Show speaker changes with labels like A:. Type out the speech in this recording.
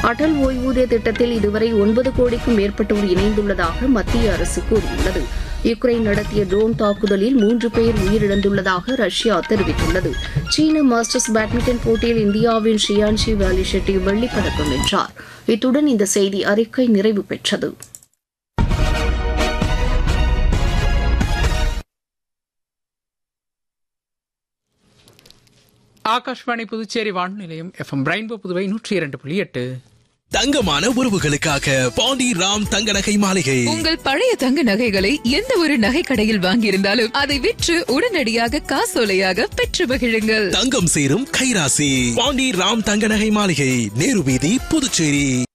A: அடல் ஓய்வூதிய திட்டத்தில் இதுவரை 9 கோடிக்கும் மேற்பட்டோர் இணைந்துள்ளதாக மத்திய அரசு கூறியுள்ளது. யுக்ரைன் நடத்திய ட்ரோன் தாக்குதலில் 3 பேர் உயிரிழந்துள்ளதாக ரஷ்யா தெரிவித்துள்ளது. சீன மாஸ்டர்ஸ் பேட்மிண்டன் போட்டியில் இந்தியாவின் ஷியான்ஷி வாலி ஷெட்டி வெள்ளிப்பதக்கம் வென்றார். இத்துடன் இந்த செய்தி அறிக்கை நிறைவு பெற்றது.
B: ஆகாஷ்வாணி புதுச்சேரி வானொலி நிலையம் FM ரெயின்போ புதுவை 102.8.
C: தங்கமான உறவுகளுக்காக பாண்டி ராம் தங்க நகை மாளிகை.
D: உங்கள் பழைய தங்க நகைகளை எந்த ஒரு நகை கடையில் வாங்கியிருந்தாலும் அதை விற்று உடனடியாக காசோலையாக பெற்று மகிழுங்கள்.
C: தங்கம் சேரும் கைராசி பாண்டி ராம் தங்க நகை மாளிகை, நேரு வீதி, புதுச்சேரி.